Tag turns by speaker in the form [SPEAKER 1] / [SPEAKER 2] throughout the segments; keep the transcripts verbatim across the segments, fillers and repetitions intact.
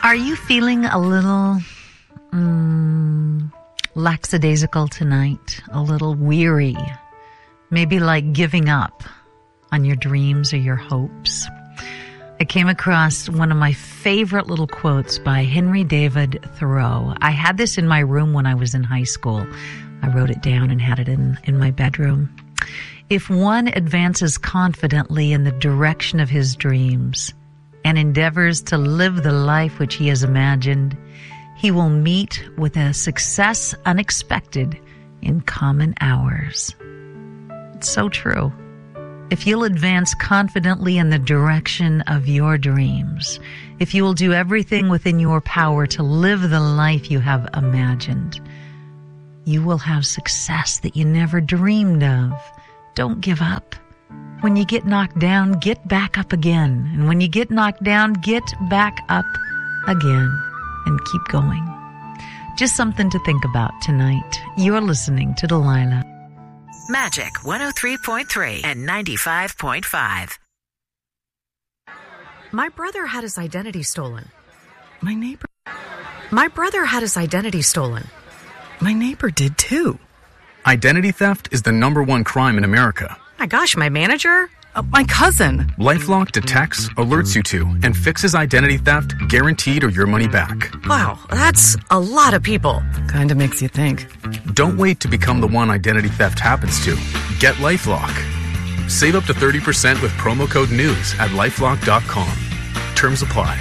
[SPEAKER 1] Are you feeling a little mm, lackadaisical tonight? A little weary? Maybe like giving up on your dreams or your hopes? I came across one of my favorite little quotes by Henry David Thoreau. I had this in my room when I was in high school. I wrote it down and had it in, in my bedroom. If one advances confidently in the direction of his dreams and endeavors to live the life which he has imagined, he will meet with a success unexpected in common hours. It's so true. If you'll advance confidently in the direction of your dreams, if you will do everything within your power to live the life you have imagined, you will have success that you never dreamed of. Don't give up. When you get knocked down, get back up again. And when you get knocked down, get back up again and keep going. Just something to think about tonight. You're listening to Delilah.
[SPEAKER 2] Magic one oh three point three and ninety-five point five.
[SPEAKER 3] My brother had his identity stolen. My neighbor... My brother had his identity stolen. My neighbor did too.
[SPEAKER 4] Identity theft is the number one crime in America.
[SPEAKER 3] My gosh, my manager? Uh, my cousin.
[SPEAKER 4] LifeLock detects, alerts you to, and fixes identity theft, guaranteed or your money back.
[SPEAKER 3] Wow, that's a lot of people. Kinda makes you think.
[SPEAKER 4] Don't wait to become the one identity theft happens to. Get LifeLock. Save up to thirty percent with promo code NEWS at lifelock dot com. Terms apply.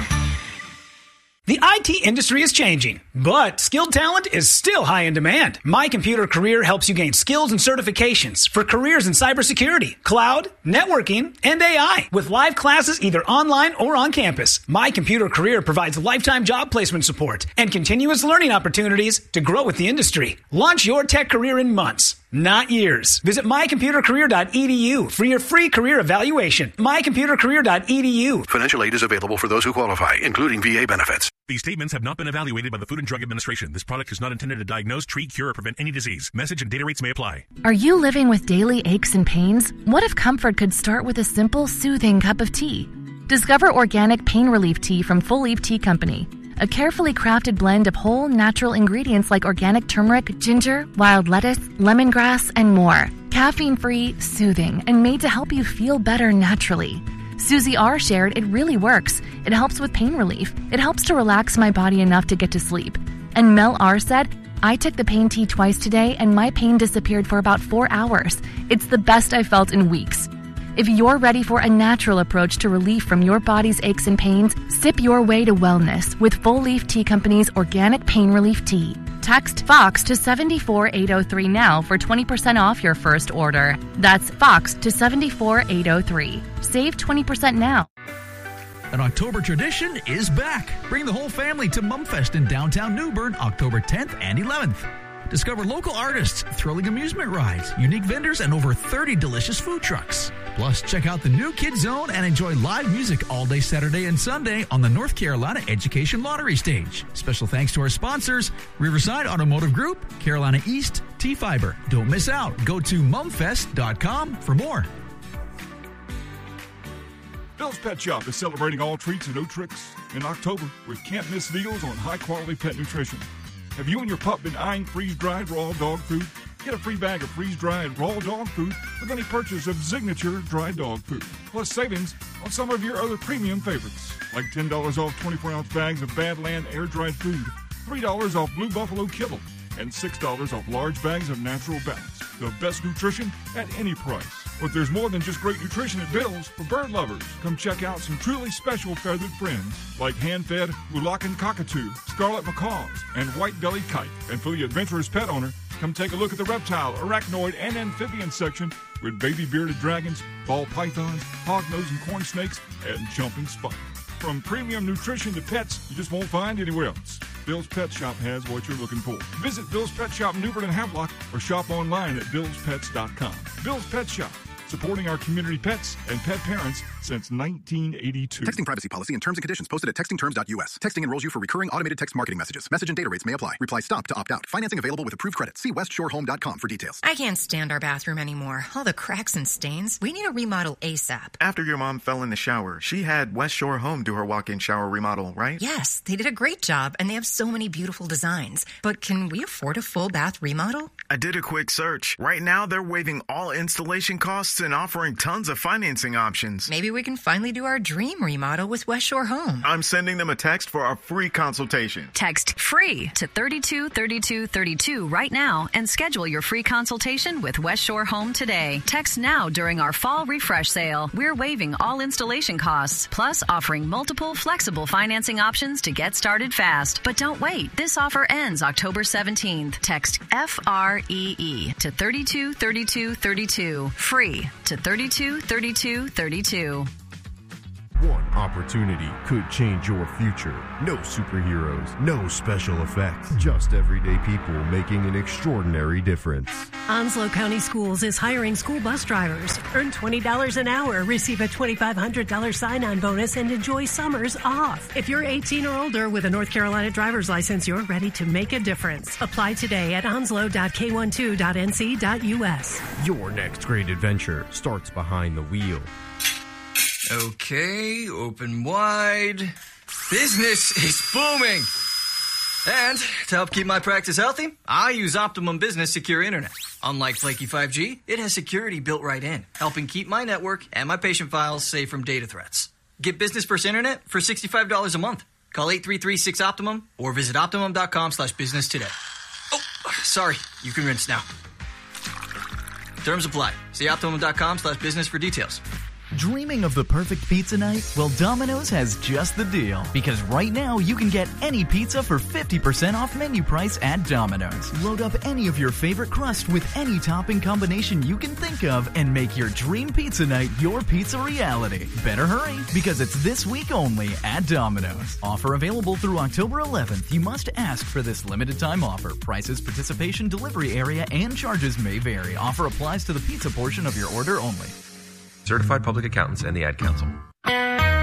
[SPEAKER 5] The I T industry is changing, but skilled talent is still high in demand. My Computer Career helps you gain skills and certifications for careers in cybersecurity, cloud, networking, and A I. With live classes either online or on campus, My Computer Career provides lifetime job placement support and continuous learning opportunities to grow with the industry. Launch your tech career in months, not years. Visit my computer career dot e d u for your free career evaluation. my computer career dot e d u.
[SPEAKER 6] Financial aid is available for those who qualify, including V A benefits.
[SPEAKER 7] These statements have not been evaluated by the Food and Drug Administration. This product is not intended to diagnose, treat, cure, or prevent any disease. Message and data rates may apply.
[SPEAKER 8] Are you living with daily aches and pains? What if comfort could start with a simple, soothing cup of tea? Discover organic pain relief tea from Full Leaf Tea Company. A carefully crafted blend of whole, natural ingredients like organic turmeric, ginger, wild lettuce, lemongrass, and more. Caffeine-free, soothing, and made to help you feel better naturally. Susie R. shared it really works. It helps with pain relief. It helps to relax my body enough to get to sleep. And Mel R. said, I took the pain tea twice today and my pain disappeared for about four hours. It's the best I've felt in weeks. If you're ready for a natural approach to relief from your body's aches and pains, sip your way to wellness with Full Leaf Tea Company's organic pain relief tea. Text FOX to seven four eight oh three now for twenty percent off your first order. That's FOX to seven four eight oh three. Save twenty percent now.
[SPEAKER 9] An October tradition is back. Bring the whole family to Mumfest in downtown New Bern October tenth and eleventh. Discover local artists, thrilling amusement rides, unique vendors, and over thirty delicious food trucks. Plus, check out the new Kids Zone and enjoy live music all day Saturday and Sunday on the North Carolina Education Lottery Stage. Special thanks to our sponsors, Riverside Automotive Group, Carolina East, T-Fiber. Don't miss out. Go to mumfest dot com for more.
[SPEAKER 10] Bill's Pet Shop is celebrating all treats and no tricks in October with can't-miss deals on high-quality pet nutrition. Have you and your pup been eyeing freeze-dried raw dog food? Get a free bag of freeze-dried raw dog food with any purchase of Signature dry dog food, plus savings on some of your other premium favorites, like ten dollars off twenty-four ounce bags of Badland air-dried food, three dollars off Blue Buffalo kibble, and six dollars off large bags of Natural Balance. The best nutrition at any price. But there's more than just great nutrition at Bill's for bird lovers. Come check out some truly special feathered friends like hand-fed Mulakan cockatoo, scarlet macaws, and white-bellied kite. And for the adventurous pet owner, come take a look at the reptile, arachnoid, and amphibian section with baby bearded dragons, ball pythons, hognose and corn snakes, and jumping spiders. From premium nutrition to pets, you just won't find anywhere else. Bill's Pet Shop has what you're looking for. Visit Bill's Pet Shop in New Bern and Havelock or shop online at bills pets dot com. Bill's Pet Shop, supporting our community pets and pet parents since nineteen eighty-two.
[SPEAKER 6] Texting privacy policy and terms and conditions posted at texting terms dot U S. Texting enrolls you for recurring automated text marketing messages. Message and data rates may apply. Reply STOP to opt out. Financing available with approved credit. See west shore home dot com for details.
[SPEAKER 11] I can't stand our bathroom anymore. All the cracks and stains. We need a remodel ASAP.
[SPEAKER 12] After your mom fell in the shower, she had West Shore Home do her walk-in shower remodel, right?
[SPEAKER 11] Yes, they did a great job, and they have so many beautiful designs. But can we afford a full bath remodel?
[SPEAKER 12] I did a quick search. Right now, they're waiving all installation costs and offering tons of financing options.
[SPEAKER 11] Maybe we can finally do our dream remodel with West Shore Home.
[SPEAKER 12] I'm sending them a text for a free consultation.
[SPEAKER 13] Text FREE to thirty-two thirty-two thirty-two right now and schedule your free consultation with West Shore Home today. Text now during our fall refresh sale. We're waiving all installation costs, plus offering multiple flexible financing options to get started fast. But don't wait. This offer ends October seventeenth. Text F R E E to thirty-two thirty-two thirty-two. Free to thirty-two thirty-two thirty-two.
[SPEAKER 14] One opportunity could change your future. No superheroes, no special effects, just everyday people making an extraordinary difference.
[SPEAKER 15] Onslow County Schools is hiring school bus drivers. Earn twenty dollars an hour, receive a twenty-five hundred dollars sign-on bonus, and enjoy summers off. If you're eighteen or older with a North Carolina driver's license, you're ready to make a difference. Apply today at onslow dot k twelve dot n c dot u s.
[SPEAKER 14] Your next great adventure starts behind the wheel.
[SPEAKER 16] Okay, open wide. Business is booming. And to help keep my practice healthy, I use Optimum Business Secure Internet. Unlike flaky five G, it has security built right in, helping keep my network and my patient files safe from data threats. Get Business First Internet for sixty-five dollars a month. Call eight three three six Optimum or visit optimum dot com slash business today. Oh, sorry. You can rinse now. Terms apply. See optimum dot com slash business for details.
[SPEAKER 17] Dreaming of the perfect pizza night? Well, Domino's has just the deal. Because right now, you can get any pizza for fifty percent off menu price at Domino's. Load up any of your favorite crust with any topping combination you can think of and make your dream pizza night your pizza reality. Better hurry, because it's this week only at Domino's. Offer available through October eleventh. You must ask for this limited time offer. Prices, participation, delivery area, and charges may vary. Offer applies to the pizza portion of your order only.
[SPEAKER 18] Certified Public Accountants and the Ad Council.